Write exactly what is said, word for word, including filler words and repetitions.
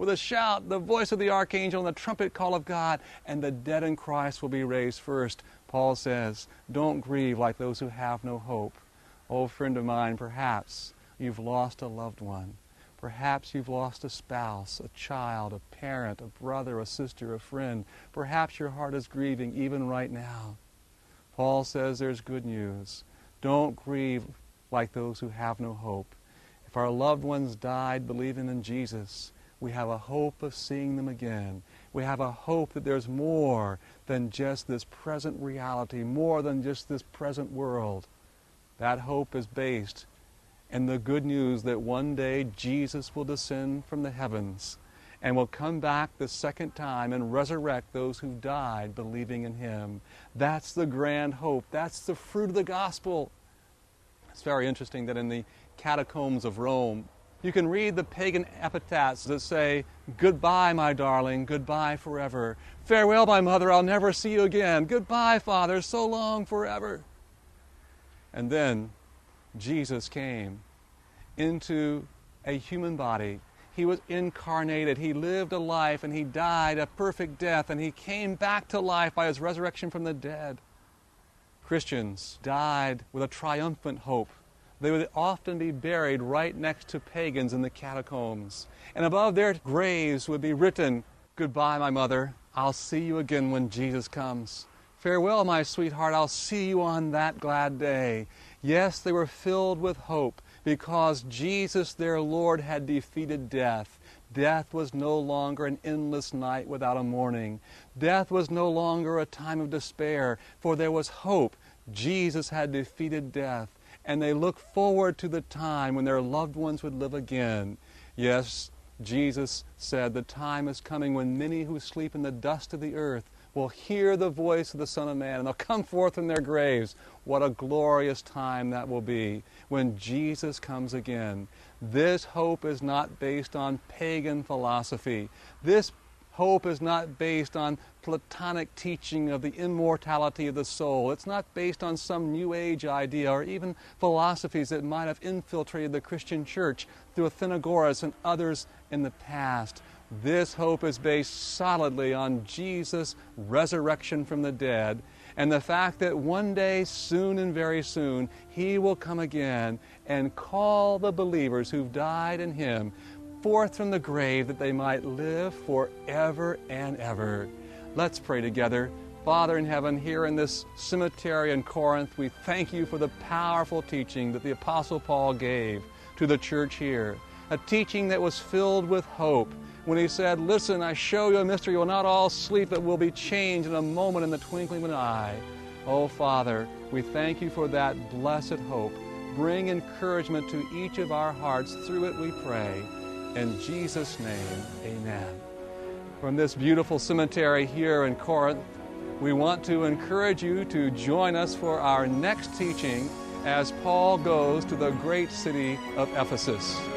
with a shout, the voice of the archangel, and the trumpet call of God, and the dead in Christ will be raised first. Paul says, don't grieve like those who have no hope. Oh, friend of mine, perhaps you've lost a loved one. Perhaps you've lost a spouse, a child, a parent, a brother, a sister, a friend. Perhaps your heart is grieving even right now. Paul says there's good news. Don't grieve like those who have no hope. If our loved ones died believing in Jesus, we have a hope of seeing them again. We have a hope that there's more than just this present reality, more than just this present world. That hope is based in the good news that one day Jesus will descend from the heavens and will come back the second time and resurrect those who died believing in Him. That's the grand hope. That's the fruit of the gospel. It's very interesting that in the catacombs of Rome, you can read the pagan epitaphs that say, goodbye, my darling, goodbye forever. Farewell, my mother, I'll never see you again. Goodbye, Father, so long forever. And then Jesus came into a human body. He was incarnated. He lived a life and He died a perfect death, and He came back to life by His resurrection from the dead. Christians died with a triumphant hope. They would often be buried right next to pagans in the catacombs. And above their graves would be written, goodbye, my mother. I'll see you again when Jesus comes. Farewell, my sweetheart. I'll see you on that glad day. Yes, they were filled with hope because Jesus, their Lord, had defeated death. Death was no longer an endless night without a morning. Death was no longer a time of despair, for there was hope. Jesus had defeated death, and they looked forward to the time when their loved ones would live again. Yes, Jesus said, the time is coming when many who sleep in the dust of the earth will hear the voice of the Son of Man, and they'll come forth from their graves. What a glorious time that will be when Jesus comes again. This hope is not based on pagan philosophy. This hope is not based on Platonic teaching of the immortality of the soul. It's not based on some New Age idea or even philosophies that might have infiltrated the Christian church through Athenagoras and others in the past. This hope is based solidly on Jesus' resurrection from the dead and the fact that one day, soon and very soon, He will come again and call the believers who've died in Him forth from the grave that they might live forever and ever. Let's pray together. Father in heaven, here in this cemetery in Corinth, we thank You for the powerful teaching that the Apostle Paul gave to the church here, a teaching that was filled with hope when he said, listen, I show you a mystery. You will not all sleep, but will be changed in a moment, in the twinkling of an eye. Oh, Father, we thank You for that blessed hope. Bring encouragement to each of our hearts. Through it we pray. In Jesus' name, amen. From this beautiful cemetery here in Corinth, we want to encourage you to join us for our next teaching as Paul goes to the great city of Ephesus.